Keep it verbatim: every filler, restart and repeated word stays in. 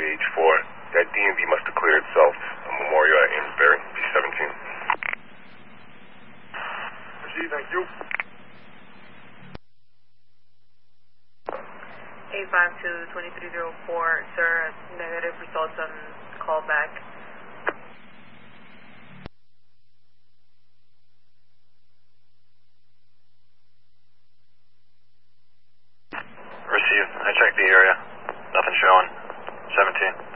stage four. That D M V must have cleared itself. A Memorial at Amesbury, B seventeen. Proceed, thank you. eight five two, two three zero four, sir, negative results on callback. Received. I checked the area. Nothing showing. seventeen.